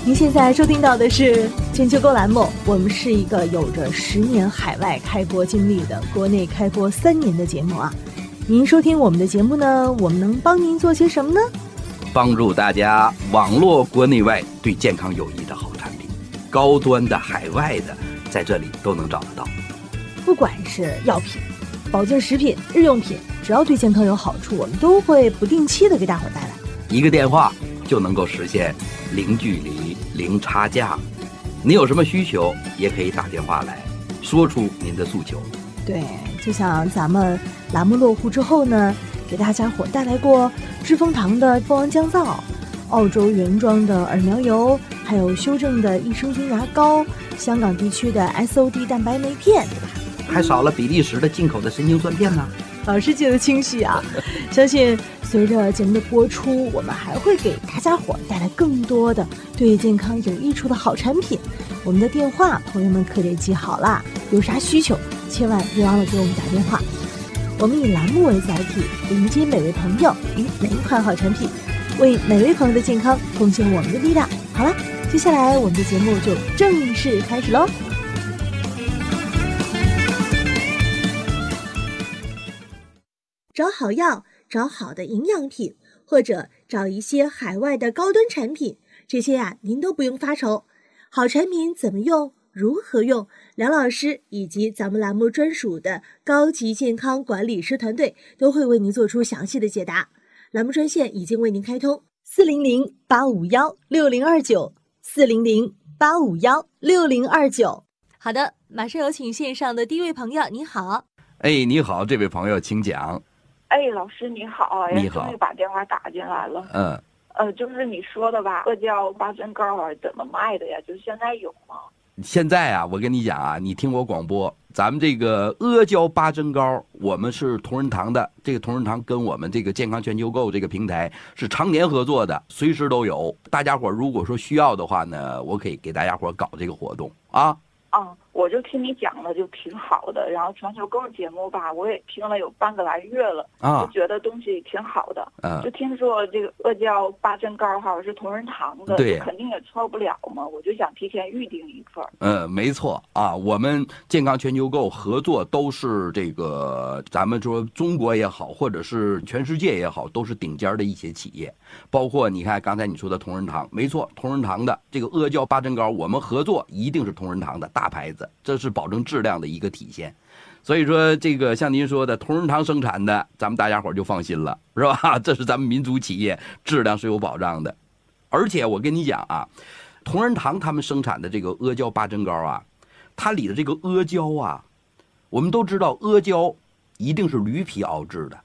您现在收听到的是全球购栏目，我们是一个有着10年海外开播经历的国内开播3年的节目啊。您收听我们的节目呢，我们能帮您做些什么呢？ 帮助大家网络国内外对健康有益的好产品，高端的海外的在这里都能找得到。 不管是药品、保健食品、日用品，只要对健康有好处，我们都会不定期的给大伙带来。 一个电话就能够实现零距离、零差价。你有什么需求也可以打电话来说出您的诉求。 对，就像咱们栏目落户之后呢，给大家伙带来过知蜂堂的蜂王降噪、澳洲原装的耳苗油，还有修正的益生菌牙膏，香港地区的 SOD 蛋白酶片，对吧？ 还少了比利时的进口的神经酸片呢。 老师记得清晰啊！相信随着节目的播出，我们还会给大家伙带来更多的对健康有益处的好产品。我们的电话，朋友们可得记好啦，有啥需求，千万别忘了给我们打电话。我们以栏目为载体，迎接每位朋友与每一款好产品，为每位朋友的健康贡献我们的力量。好了，接下来我们的节目就正式开始喽。找好药，找好的营养品，或者找一些海外的高端产品，这些您都不用发愁。好产品怎么用，如何用，梁老师以及咱们栏目专属的高级健康管理师团队都会为您做出详细的解答。栏目专线已经为您开通，400-851-6029，400-851-6029。好的，马上有请线上的第一位朋友，你好。 你好，这位朋友请讲。 老师你好， 你好， 终于把电话打进来了。就是你说的吧，阿胶八珍膏怎么卖的呀？就是现在有吗？ 现在啊，我跟你讲啊，你听我广播，咱们这个阿胶八珍膏，我们是同仁堂的，这个同仁堂跟我们这个健康全球购这个平台是常年合作的，随时都有。大家伙如果说需要的话呢，我可以给大家伙搞这个活动啊。 我就听你讲的就挺好的，然后全球购节目吧，我也听了有半个来月了，就觉得东西挺好的。就听说这个阿胶八珍膏是同仁堂的， 对， 肯定也错不了嘛，我就想提前预定一份。 没错啊，我们健康全球购合作都是这个，咱们说中国也好，或者是全世界也好，都是顶尖的一些企业，包括你看刚才你说的同仁堂，没错，同仁堂的这个阿胶八珍膏，我们合作一定是同仁堂的大牌子。这是保证质量的一个体现，所以说这个像您说的同仁堂生产的，咱们大家伙就放心了，是吧？这是咱们民族企业，质量是有保障的。而且我跟你讲啊，同仁堂他们生产的这个阿胶八珍膏啊，它里的这个阿胶啊，我们都知道阿胶一定是驴皮熬制的，